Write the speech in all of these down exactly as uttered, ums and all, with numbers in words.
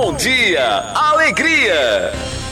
Bom dia, alegria!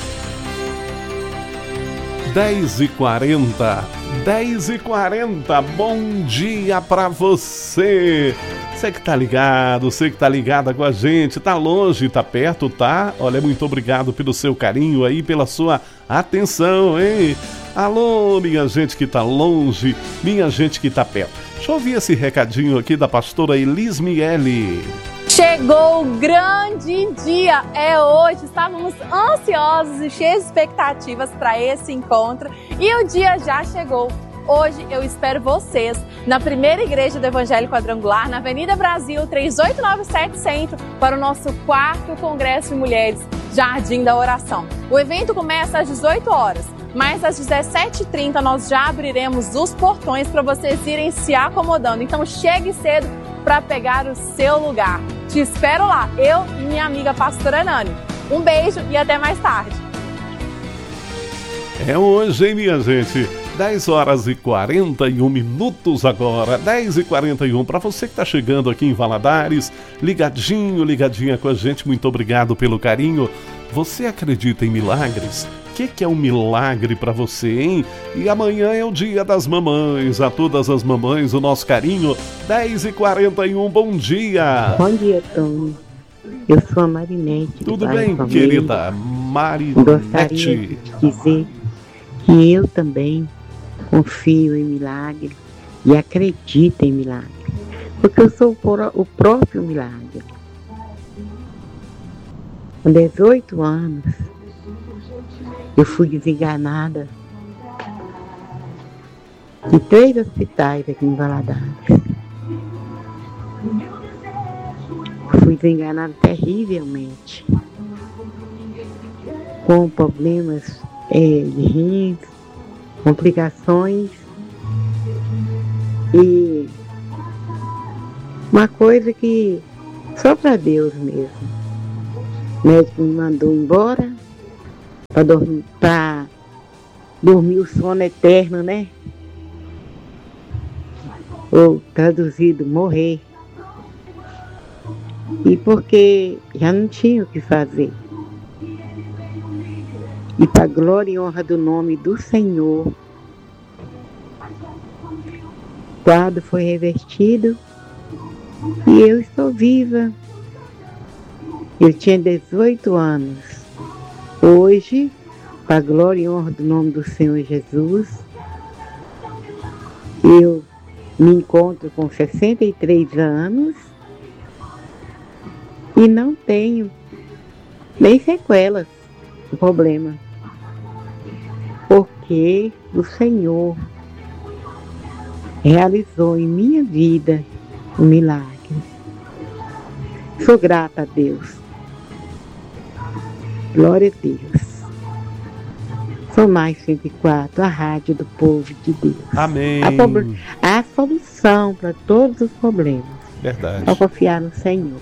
dez e quarenta, dez e quarenta, bom dia pra você! Você que tá ligado, você que tá ligada com a gente, tá longe, tá perto, tá? Olha, muito obrigado pelo seu carinho aí, pela sua atenção, hein? Alô, minha gente que tá longe, minha gente que tá perto. Deixa eu ouvir esse recadinho aqui da pastora Elis Miele. Chegou o grande dia, é hoje, estávamos ansiosos e cheios de expectativas para esse encontro e o dia já chegou. Hoje eu espero vocês na primeira igreja do Evangelho Quadrangular, na Avenida Brasil três oito nove sete Centro, para o nosso quarto Congresso de Mulheres, Jardim da Oração. O evento começa às dezoito horas, mas às dezessete e trinta nós já abriremos os portões para vocês irem se acomodando. Então chegue cedo para pegar o seu lugar. Te espero lá, eu e minha amiga pastora Nani. Um beijo e até mais tarde. É hoje, hein, minha gente? dez horas e quarenta e um minutos agora, dez e quarenta e um. Para você que está chegando aqui em Valadares, ligadinho, ligadinha com a gente, muito obrigado pelo carinho. Você acredita em milagres? O que, que é um milagre para você, hein? E amanhã é o dia das mamães. A todas as mamães, o nosso carinho. dez e quarenta e um, bom dia. Bom dia, Tony. Eu sou a Marinete. Tudo bem, querida Marinete? Gostaria de dizer que eu também confio em milagre e acredito em milagre. Porque eu sou o próprio milagre. Com dezoito anos, eu fui desenganada de três hospitais aqui em Valadares. Fui desenganada terrivelmente, com problemas é, de rins, complicações e uma coisa que só para Deus mesmo. O médico me mandou embora para dormir, pra dormir o sono eterno, né? Ou traduzido, morrer. E porque já não tinha o que fazer. E para a glória e honra do nome do Senhor, o quadro foi revertido e eu estou viva. Eu tinha dezoito anos. Hoje, para a glória e honra do nome do Senhor Jesus, eu me encontro com sessenta e três anos e não tenho nem sequelas do problema. Porque o Senhor realizou em minha vida um milagre. Sou grata a Deus. Glória a Deus. Sou mais cento e quatro, a rádio do povo de Deus. Amém. A, pro... a solução para todos os problemas. Verdade. É confiar no Senhor.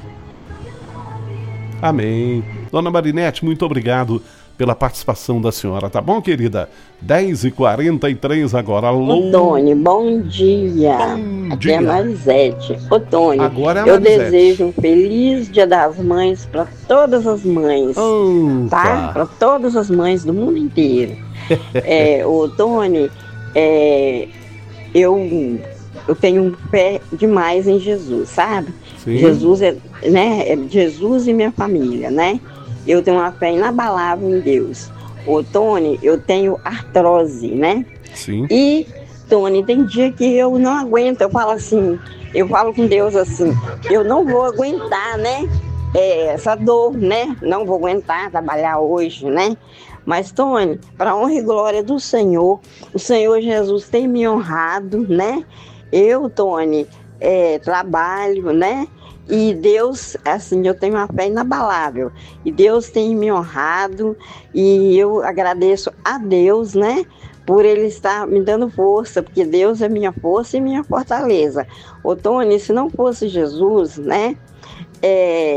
Amém. Dona Marinete, muito obrigado pela participação da senhora, tá bom, querida? dez e quarenta e três agora. Alô? Ô, Tony, bom dia. Bom Aqui dia. é a Marisete. Ô, Tony, Agora é a eu Marisete. desejo um feliz Dia das Mães para todas as mães, Opa. tá? Para todas as mães do mundo inteiro. é, ô, Tony, é, eu, eu tenho um pé demais em Jesus, sabe? Sim. Jesus é, né? É Jesus e minha família, né? Eu tenho uma fé inabalável em Deus. Ô, Tony, eu tenho artrose, né? Sim. E, Tony, tem dia que eu não aguento. Eu falo assim, eu falo com Deus assim, eu não vou aguentar, né? É, essa dor, né? Não vou aguentar trabalhar hoje, né? Mas, Tony, para honra e glória do Senhor, o Senhor Jesus tem me honrado, né? Eu, Tony, é, trabalho, né? E Deus, assim, eu tenho uma fé inabalável. E Deus tem me honrado. E eu agradeço a Deus, né? Por Ele estar me dando força. Porque Deus é minha força e minha fortaleza. Ô, Tony, se não fosse Jesus, né? É,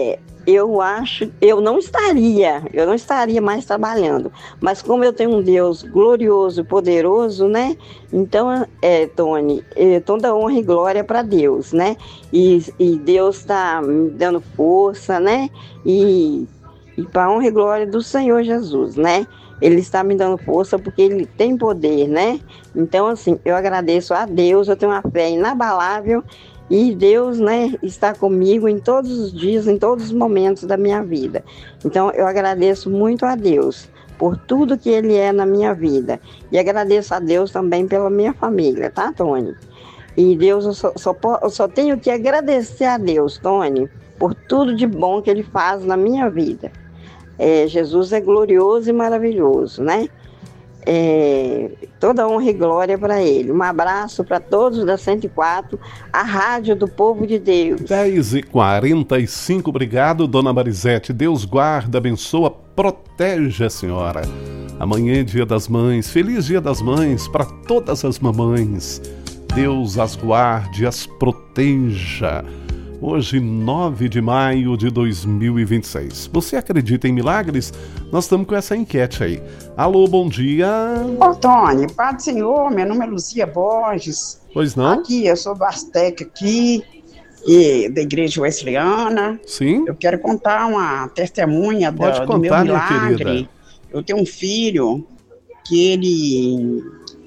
eu acho, eu não estaria, eu não estaria mais trabalhando. Mas como eu tenho um Deus glorioso, poderoso, né? Então, é, Tony, é, toda honra e glória para Deus, né? E, e Deus está me dando força, né? E, e para honra e glória do Senhor Jesus, né? Ele está me dando força porque Ele tem poder, né? Então, assim, eu agradeço a Deus, eu tenho uma fé inabalável. E Deus, né, está comigo em todos os dias, em todos os momentos da minha vida. Então, eu agradeço muito a Deus por tudo que Ele é na minha vida. E agradeço a Deus também pela minha família, tá, Tony? E Deus, eu só, só, eu só tenho que agradecer a Deus, Tony, por tudo de bom que Ele faz na minha vida. É, Jesus é glorioso e maravilhoso, né? É, toda honra e glória para Ele. Um abraço para todos da cento e quatro, a rádio do povo de Deus. dez e quarenta e cinco, obrigado, dona Marisete. Deus guarda, abençoa, protege a senhora. Amanhã é dia das mães, feliz dia das mães para todas as mamães. Deus as guarde, as proteja. Hoje, nove de maio de dois mil e vinte e seis. Você acredita em milagres? Nós estamos com essa enquete aí. Alô, bom dia. Ô, Tony, Pai do Senhor, meu nome é Luzia Borges. Pois não? Aqui, eu sou Basteca aqui, e, da Igreja Wesleyana. Sim. Eu quero contar uma testemunha Pode do, contar, do meu milagre. minha querida. Eu tenho um filho que ele,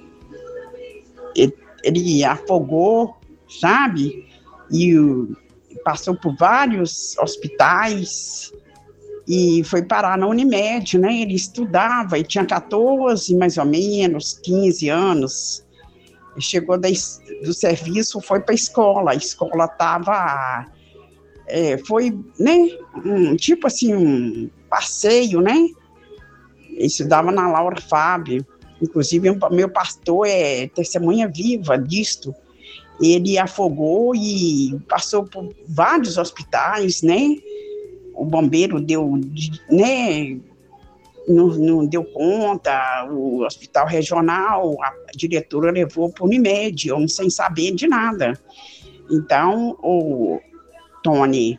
ele, ele afogou, sabe? E o passou por vários hospitais e foi parar na Unimed, né? Ele estudava, ele tinha quatorze, mais ou menos, quinze anos. Ele chegou da, do serviço, foi para a escola. A escola estava... É, foi, né? Um, tipo assim, um passeio, né? Ele estudava na Laura Fábio. Inclusive, meu pastor é testemunha viva disto. Ele afogou e passou por vários hospitais, né? O bombeiro deu, né? Não, não deu conta, o hospital regional, a diretora levou para o Unimed, eu não sem saber de nada. Então, o Tony,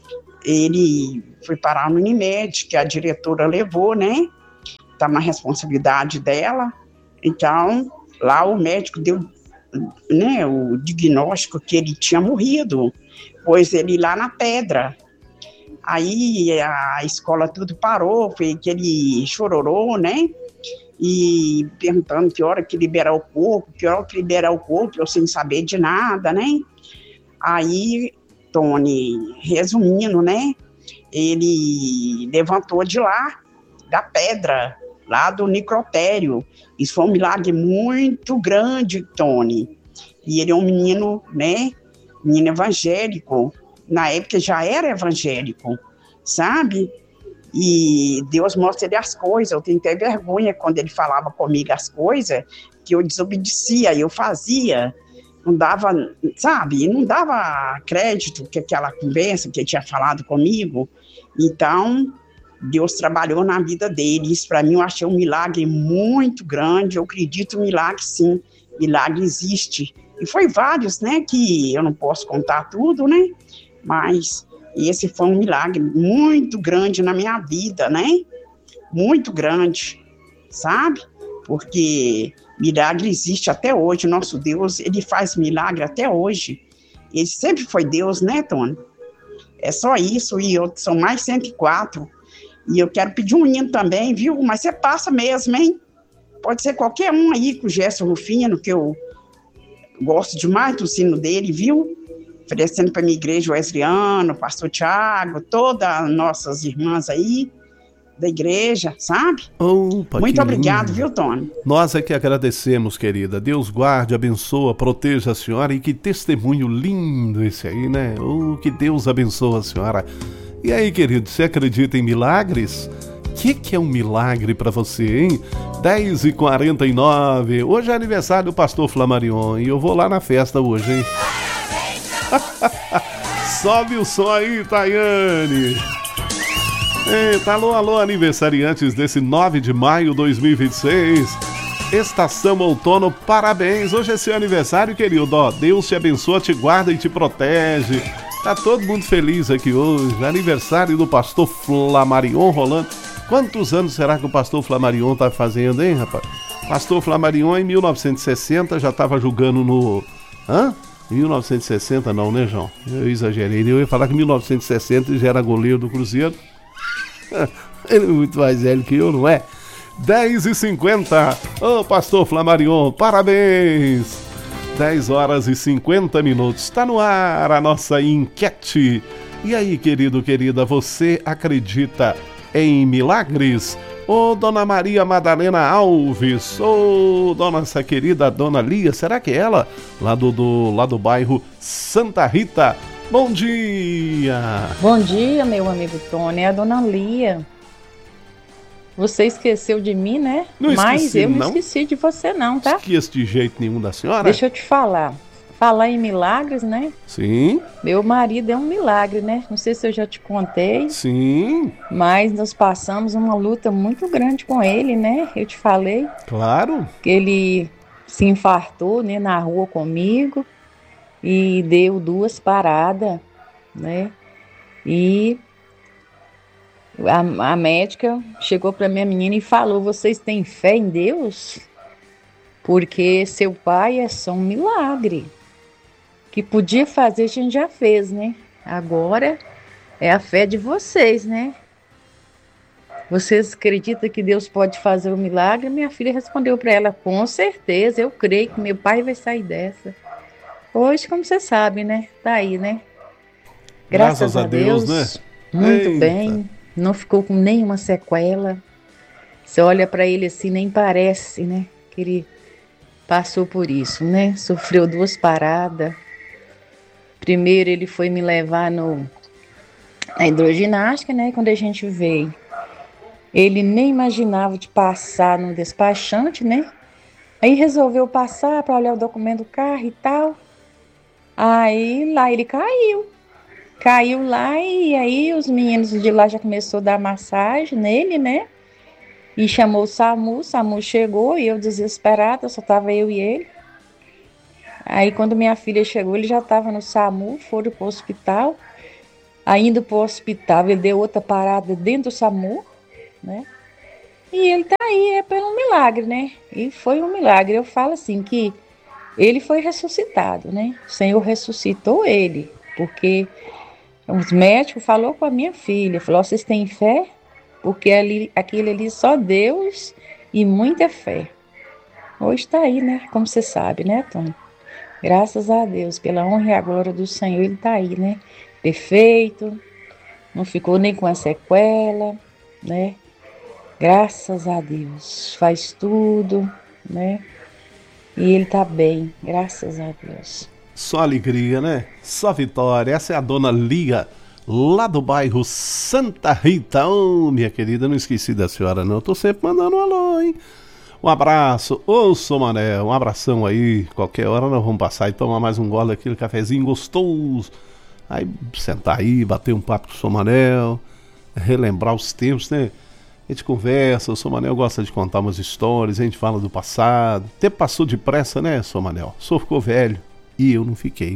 ele foi parar no Unimed, que a diretora levou, né? Está na responsabilidade dela. Então, lá o médico deu, né, o diagnóstico que ele tinha morrido, pois ele lá na pedra. Aí a escola tudo parou, foi aquele chororô, né, e perguntando que hora que liberar o corpo, que hora que liberar o corpo, eu sem saber de nada, né. Aí, Tony, resumindo, né, ele levantou de lá, da pedra, lá do necrotério. Isso foi um milagre muito grande, Tony. E ele é um menino, né, menino evangélico. Na época já era evangélico, sabe? E Deus mostra ele as coisas. Eu tenho até vergonha quando ele falava comigo as coisas, que eu desobedecia, eu fazia. Não dava, sabe? Não dava crédito que aquela conversa que ele tinha falado comigo. Então, Deus trabalhou na vida dele. Isso para mim eu achei um milagre muito grande. Eu acredito no milagre, sim. Milagre existe. E foi vários, né, que eu não posso contar tudo, né, mas esse foi um milagre muito grande na minha vida, né, muito grande, sabe, porque milagre existe até hoje. Nosso Deus, ele faz milagre até hoje. Ele sempre foi Deus, né, Tony? É só isso, e eu, são mais cento e quatro, e eu quero pedir um hino também, viu, mas você passa mesmo, hein, pode ser qualquer um aí com o Gerson Rufino, que eu gosto demais do sino dele, viu? Oferecendo para a minha igreja Wesleyana, o pastor Tiago, todas as nossas irmãs aí da igreja, sabe? Opa, muito obrigado, lindo. Viu, Tony? Nós é que agradecemos, querida. Deus guarde, abençoa, proteja a senhora. E que testemunho lindo esse aí, né? Oh, que Deus abençoe a senhora. E aí, querido, você acredita em milagres? O que, que é um milagre para você, hein? dez e quarenta e nove. Hoje é aniversário do pastor Flamarion e eu vou lá na festa hoje, hein? Sobe o som aí, Tayane. Eita, alô, alô, aniversariantes desse nove de maio de dois mil e vinte e seis. Estação Outono, parabéns. Hoje é seu aniversário, querido. Ó, Deus te abençoa, te guarda e te protege. Tá todo mundo feliz aqui hoje. Aniversário do pastor Flamarion rolando. Quantos anos será que o pastor Flamarion tá fazendo, hein, rapaz? Pastor Flamarion em mil novecentos e sessenta já tava jogando no... Hã? Em mil novecentos e sessenta não, né, João? Eu exagerei. Eu ia falar que em mil novecentos e sessenta ele já era goleiro do Cruzeiro. Ele é muito mais velho que eu, não é? dez e cinquenta. Ô, oh, pastor Flamarion, parabéns! dez horas e cinquenta minutos. Está no ar a nossa enquete. E aí, querido, querida, você acredita em milagres? Ô, Dona Maria Madalena Alves, ô, dona essa querida Dona Lia, será que é ela? Lá do, do, lá do bairro Santa Rita. Bom dia! Bom dia, meu amigo Tony, é a Dona Lia. Você esqueceu de mim, né? Não esqueci, Mas eu não, não esqueci de você não, tá? Esqueço de jeito nenhum da senhora. Deixa eu te falar. Falar em milagres, né? Sim. Meu marido é um milagre, né? Não sei se eu já te contei. Sim. Mas nós passamos uma luta muito grande com ele, né? Eu te falei. Claro. Que ele se infartou, né, na rua comigo e deu duas paradas, né? E A, a médica chegou para minha menina e falou: vocês têm fé em Deus? Porque seu pai é só um milagre. Que podia fazer, a gente já fez, né? Agora é a fé de vocês, né? Vocês acreditam que Deus pode fazer um milagre? Minha filha respondeu para ela: com certeza, eu creio que meu pai vai sair dessa. Hoje, como você sabe, né? Tá aí, né? Graças, Graças a, a Deus, Deus, né? Muito Eita. bem. Não ficou com nenhuma sequela. Você olha para ele assim, nem parece, né? Que ele passou por isso, né? Sofreu duas paradas. Primeiro ele foi me levar no, na hidroginástica, né? Quando a gente veio, ele nem imaginava de passar no despachante, né? Aí resolveu passar para olhar o documento do carro e tal. Aí lá ele caiu. Caiu lá e aí os meninos de lá já começou a dar massagem nele, né? E chamou o SAMU, o SAMU chegou e eu desesperada, só tava eu e ele. Aí quando minha filha chegou, ele já tava no SAMU, foram pro hospital. Aí indo pro hospital, ele deu outra parada dentro do SAMU, né? E ele tá aí, é pelo milagre, né? E foi um milagre. Eu falo assim que ele foi ressuscitado, né? O Senhor ressuscitou ele, porque os médicos falaram com a minha filha, falou: vocês têm fé? Porque ali, aquele ali só Deus e muita fé. Hoje está aí, né? Como você sabe, né, Tony? Graças a Deus, pela honra e a glória do Senhor, ele está aí, né? Perfeito, não ficou nem com a sequela, né? Graças a Deus, faz tudo, né? E ele está bem, graças a Deus. Só alegria, né? Só vitória. Essa é a Dona Lia, lá do bairro Santa Rita. Ô, oh, minha querida, não esqueci da senhora, não. Eu tô sempre mandando um alô, hein? Um abraço. Ô, Somané, um abração aí. Qualquer hora nós vamos passar e tomar mais um gole daquele cafezinho gostoso. Aí sentar aí, bater um papo com o Somanel, relembrar os tempos, né? A gente conversa, o Somanel gosta de contar umas histórias, a gente fala do passado. O tempo passou depressa, né, Somanel? O senhor ficou velho. E eu não fiquei.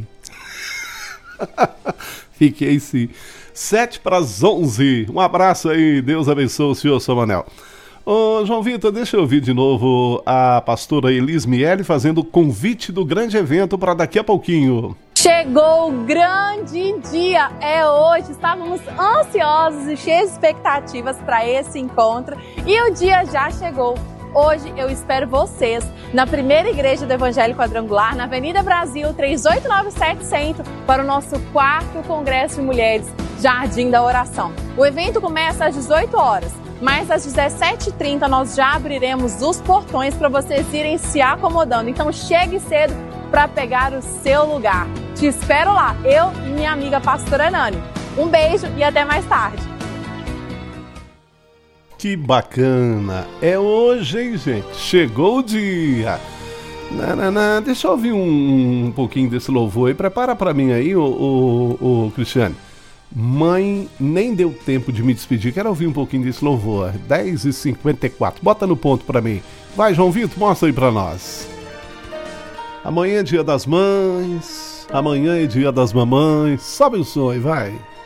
Fiquei sim. Sete para as onze. Um abraço aí. Deus abençoe o senhor, Somanel. Ô, João Vitor, deixa eu ouvir de novo a pastora Elis Miele fazendo o convite do grande evento para daqui a pouquinho. Chegou o grande dia, é hoje. Estávamos ansiosos e cheios de expectativas para esse encontro e o dia já chegou. Hoje eu espero vocês na primeira igreja do Evangelho Quadrangular, na Avenida Brasil, três oito nove sete Centro, para o nosso quarto Congresso de Mulheres, Jardim da Oração. O evento começa às dezoito horas, mas às dezessete e trinta nós já abriremos os portões para vocês irem se acomodando. Então chegue cedo para pegar o seu lugar. Te espero lá, eu e minha amiga pastora Nani. Um beijo e até mais tarde. Que bacana! É hoje, hein, gente? Chegou o dia! Nanana. Deixa eu ouvir um, um pouquinho desse louvor aí. Prepara pra mim aí, ô, ô, ô, Cristiane. Mãe, nem deu tempo de me despedir. Quero ouvir um pouquinho desse louvor. dez e cinquenta e quatro. Bota no ponto pra mim. Vai, João Vitor, mostra aí pra nós. Amanhã é dia das mães. Amanhã é dia das mamães. Sobe o som e vai.